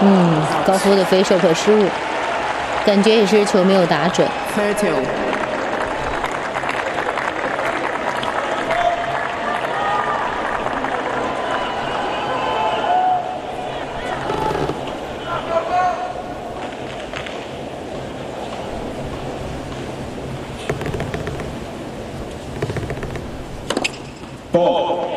高夫的飞手可失误，感觉也是球没有打准。 ball.